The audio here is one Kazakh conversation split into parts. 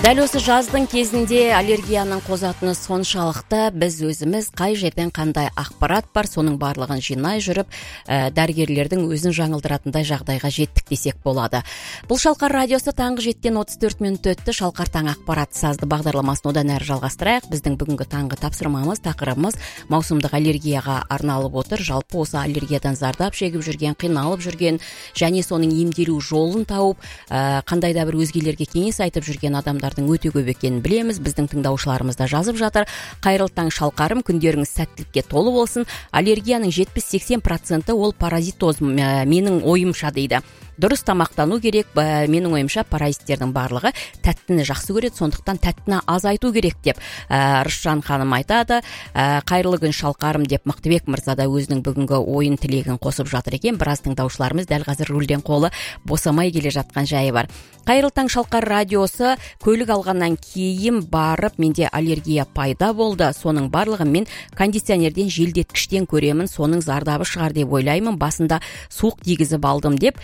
Дәл осы жаздың кезінде аллергияның қозатыны соншалықты біз өзіміз қай жерден қандай ақпарат бар, соның барлығын жинай жүріп, дәрігерлердің өзін жаңылдыратындай жағдайға жеттік десек болады. Бұл Шалқар радиосы таңғы 7-тен 34 минут өтті. Шалқар таң ақпарат сазды бағдарламасын одан әрі жалғастырайық. Біздің бүгінгі таңғы тапсырмамыз, тақырыбымыз маусымдық аллергияға арналып отыр. Жалпы осы аллергиядан зардап шегіп жүрген, қиналып жүрген және соның емделу жолын тауып, қандай да бір өзгелерге кеңес айтып жүрген адамдардың өте көп екенін білеміз. Біздің тыңдаушыларымыз да жазып жатыр. Қайырлы таң Шалқарым, күндеріңіз сәттілікке толы болсын. Аллергияның 70-80% ол паразитоз, менің ойымша дейді. Дұрыс тамақтану керек. Менің ойымша паразиттердің барлығы тәттіні жақсы көреді, сондықтан тәттіні азайту керек деп Рысжан ханым айтады. Қайырлы күн Шалқарым деп Мықтыбек мырза да өзінің бүгінгі ойын тілегін қосып жатыр екен. Біраз тыңдаушыларымыз дәл қазір рульден қолы босамай келе жатқан жайы бар. Қайырлы таң Шалқар радиосы, көлік алғаннан кейін барып менде аллергия пайда болды. Соның барлығын мен кондиционерден, желдеткіштен көремін. Соның зардабы шығар деп ойлаймын. Басында суық тигізіп алдым деп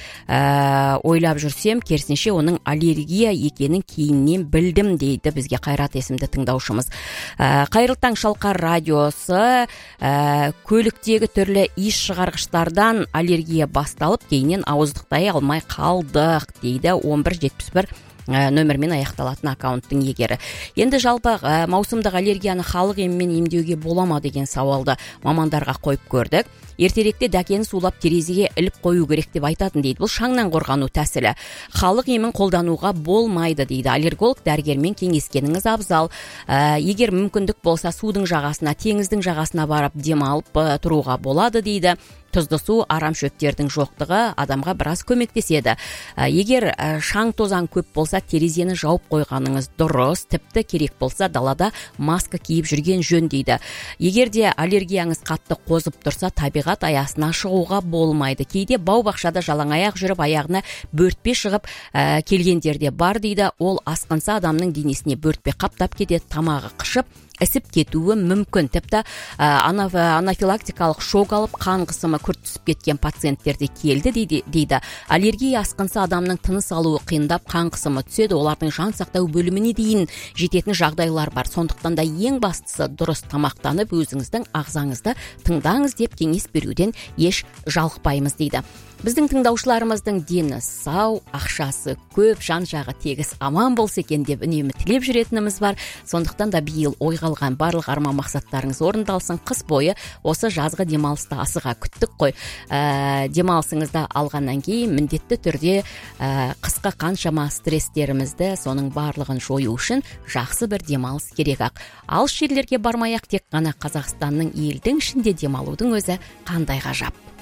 ойлап жүрсем, керісінше оның аллергия екенін кейіннен білдім дейді бізге Қайрат есімді тыңдаушымыз. Қайырлы таң Шалқар радиосы, көліктегі түрлі иіс шығарғыштардан аллергия басталып, кейіннен ауыздықтай алмай қалдық дейді 1171 нөмірмен аяқталатын аккаунттың егері. Енді жалпы маусымдық аллергияны халық емімен емдеуге бола ма деген сауалды мамандарға қойып көрдік. Ертеректе дәкені сулап терезеге іліп қою керек деп айтатын дейді. Бұл шаңнан қорғану тәсілі. Халық емін қолдануға болмайды дейді. Аллерголог дәрігермен кеңескеніңіз абзал. Егер мүмкіндік болса судың жағасына, теңіздің жағасына барып демалып тұруға болады дейді. Тұзды су, арам шөптердің жоқтығы адамға біраз көмектеседі. Егер шаң тозаң көп болса, терезені жауып қойғаныңыз дұрыс, тіпті керек болса далада маска киіп жүрген жөн дейді. Егер де аллергияңыз қатты қозып тұрса, табиғат аясына шығуға болмайды. Кейде бау-бақшада жалаң аяқ жүріп, аяғына бөртпе шығып келгендерде бар дейді. Ол асқынса адамның денесіне бөртпе қаптап кетеді, тамағы қышып, ісіп кетуі мүмкін. Тіпті анафилактикалық шок алып, қан қысымы күрт түсіп кеткен пациенттерде келді дейді. Аллергия асқынса адамның тыныс алуы қиындап, қан қысымы түседі. Олардың жан сақтау бөліміне дейін жететін жағдайлар бар. Сондықтан да ең бастысы дұрыс тамақтанып, өзіңіздің ағзаңызды тыңдаңыз деп кеңес беруден еш жалықпаймыз дейді. Біздің тыңдаушыларымыздың дені сау, ақшасы көп, жан-жағы тегіс аман болса екен деп үнемі тілеп жүретініміз бар. Сондықтан да биыл ойға алған барлық арман мақсаттарыңыз орындалсын. Қыс бойы осы жазғы демалысты асыға күттік қой. Демалысыңызды алғаннан кейін міндетті түрде қысқа қаншама стресстерімізді, соның барлығын жою үшін жақсы бір демалыс керек ақ. Алыс жерлерге бармай-ақ тек қана Қазақстанның елдің ішінде демалудың өзі қандай ғажап.